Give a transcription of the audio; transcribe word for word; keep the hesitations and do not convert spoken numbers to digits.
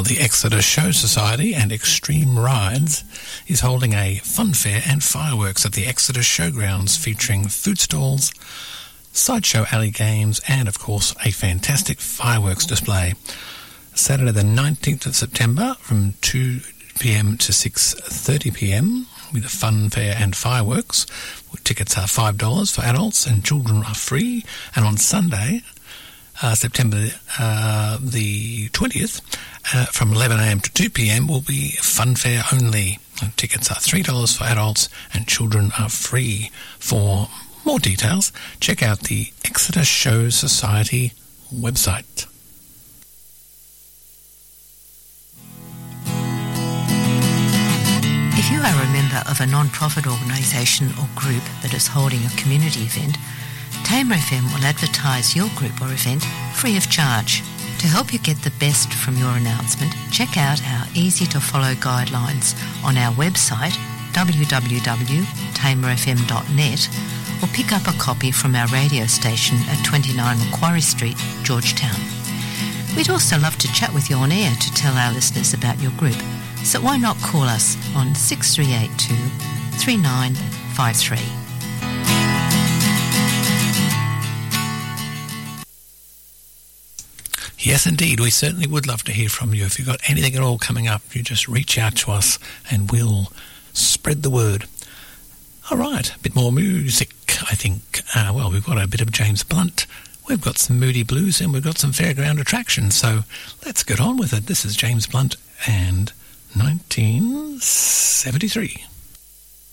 Well, the Exeter Show Society and Extreme Rides is holding a fun fair and fireworks at the Exeter Showgrounds featuring food stalls, sideshow alley games and, of course, a fantastic fireworks display. Saturday the nineteenth of September from two p m to six thirty p m with a fun fair and fireworks. Tickets are five dollars for adults and children are free. And on Sunday, uh, September uh, the twentieth, uh, from eleven a m to two p m will be fun fair only. And tickets are three dollars for adults and children are free. For more details, check out the Exeter Show Society website. If you are a member of a non-profit organisation or group that is holding a community event, Tamer F M will advertise your group or event free of charge. To help you get the best from your announcement, check out our easy-to-follow guidelines on our website w w w dot tamer f m dot net or pick up a copy from our radio station at twenty-nine Macquarie Street, Georgetown. We'd also love to chat with you on air to tell our listeners about your group. So why not call us on six three eight two, three nine five three. Yes, indeed. We certainly would love to hear from you. If you've got anything at all coming up, you just reach out to us and we'll spread the word. All right, a bit more music, I think. Uh, well, we've got a bit of James Blunt. We've got some Moody Blues and we've got some Fairground Attractions. So let's get on with it. This is James Blunt and nineteen seventy-three.